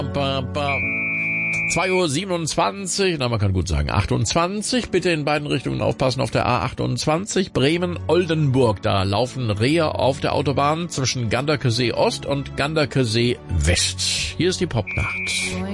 2:27 Uhr, na man kann gut sagen 28, bitte in beiden Richtungen aufpassen auf der A28, Bremen-Oldenburg, da laufen Rehe auf der Autobahn zwischen Ganderkesee Ost und Ganderkesee West. Hier ist die Popnacht.